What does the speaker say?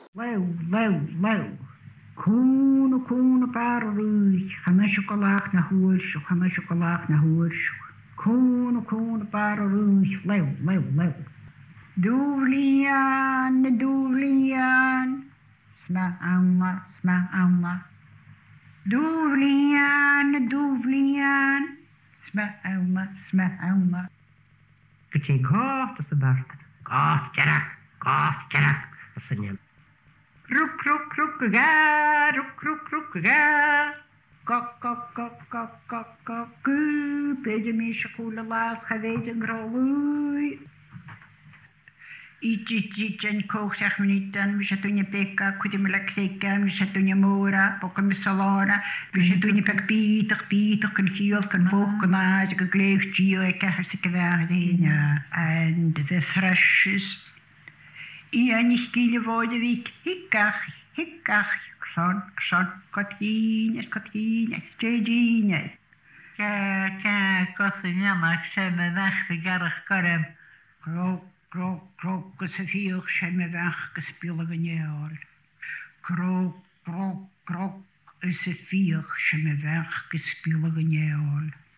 Lew, lew, lew. Cŵn bar rwych, chana siocolaach na hwyrsiwch, chana siocolaach na hwyrsiwch. Cŵn bar rwych, lew, lew, lew. Dwflian, sma awma. Dwflian, sma awma. Gyda'n cof dros y barc. Cof, jarach, y syniad. Rwc ga. Coc, peidio mi eisiau cwl y las, chafeid yn grolwy. I'n coch minutan, mi eisiau dwi'n bega, cwyd ymwyl ac ddega, mi eisiau dwi'n mwra, boc yn misalona, mi eisiau dwi'n beg bydach yn hiol, yn fwch yn aad, ac yn gleich gio, ac achos y gyfad hynna. And the thrushes. I'n eich gilio fod y fi, hicach, cson, cotgines, jedines. Gos yn iamach sem y ddech y garach gorem. Grog, gys y fiwch sem y fach gys bil y fyniol. Grog, gys y fiwch sem y fach gys bil y fyniol.